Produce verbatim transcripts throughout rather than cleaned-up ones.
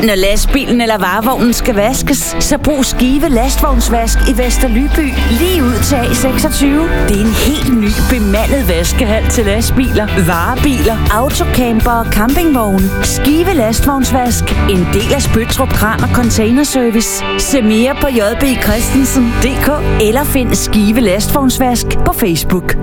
Når lastbilen eller varevognen skal vaskes, så brug Skive Lastvognsvask i Vesterlyby. Lige ud til A seksogtyve. Det er en helt ny bemandet vaskehal til lastbiler, varebiler, autocamper og campingvogne. Skive Lastvognsvask. En del af Spøttrup Kran og Containerservice. Se mere på j b christensen punktum d k eller find Skive Lastvognsvask på Facebook.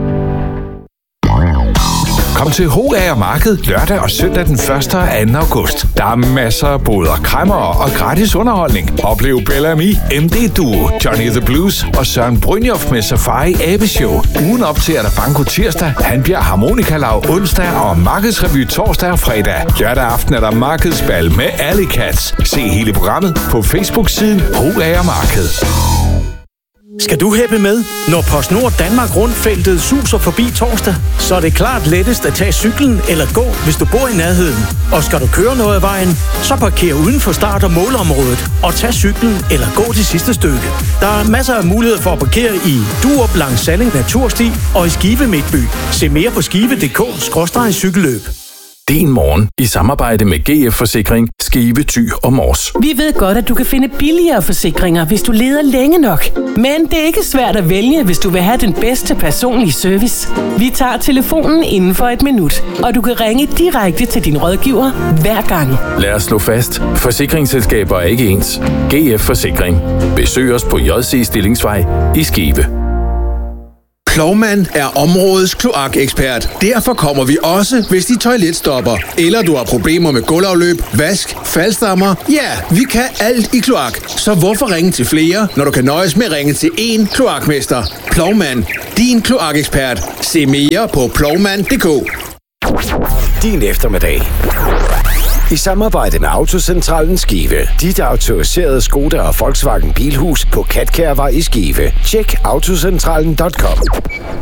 Kom til H A Marked lørdag og søndag den første og anden august. Der er masser af boder, kræmmer og gratis underholdning. Oplev Bellamy, M D Duo, Johnny the Blues og Søren Brynjof med Safari Abeshow. Ugen op til er der banko tirsdag, Hanbjerg Harmonikalav onsdag og Markedsrevy torsdag og fredag. Lørdag aften er der Markedsbal med Alley Cats. Se hele programmet på Facebook-siden H A Marked. Skal du hæppe med? Når PostNord Danmark Rundfeltet suser forbi torsdag, så er det klart lettest at tage cyklen eller gå, hvis du bor i nærheden. Og skal du køre noget af vejen, så parker uden for start- og målområdet og tag cyklen eller gå det sidste stykke. Der er masser af muligheder for at parkere i Durup langs Salling Natursti og i Skive Midtby. Se mere på skive punktum d k skråstreg cykelløb. Din morgen i samarbejde med G F Forsikring, Skive, Thy og Mors. Vi ved godt, at du kan finde billigere forsikringer, hvis du leder længe nok. Men det er ikke svært at vælge, hvis du vil have den bedste personlige service. Vi tager telefonen inden for et minut, og du kan ringe direkte til din rådgiver hver gang. Lad os slå fast. Forsikringsselskaber er ikke ens. G F Forsikring. Besøg os på J C Stillingsvej i Skive. Plovmand er områdets kloakekspert. Derfor kommer vi også, hvis dit toilet stopper. Eller du har problemer med gulvafløb, vask, faldstammer. Ja, vi kan alt i kloak. Så hvorfor ringe til flere, når du kan nøjes med at ringe til én kloakmester? Plovmand. Din kloakekspert. Se mere på plovmand punktum d k. Din eftermiddag. I samarbejde med Autocentralen Skive. Dit autoriserede Skoda og Volkswagen Bilhus på Katkærvej i Skive. Tjek autocentralen punktum com.